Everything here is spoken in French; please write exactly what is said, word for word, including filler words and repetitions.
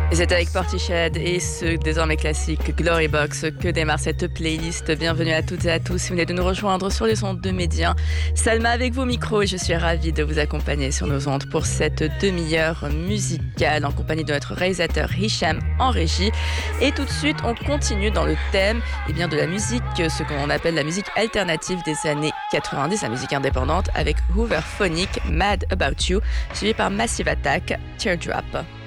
Et c'est avec Portishead et ce désormais classique Glory Box que démarre cette playlist. Bienvenue à toutes et à tous si vous venez de nous rejoindre sur les ondes de Médien. Salma avec vos micros et je suis ravie de vous accompagner sur nos ondes pour cette demi-heure musicale en compagnie de notre réalisateur Hicham en régie. Et tout de suite, on continue dans le thème eh bien, de la musique, ce qu'on appelle la musique alternative des années quatre-vingt-dix, la musique indépendante avec Hooverphonic, Mad About You, suivi par Massive Attack, Teardrop.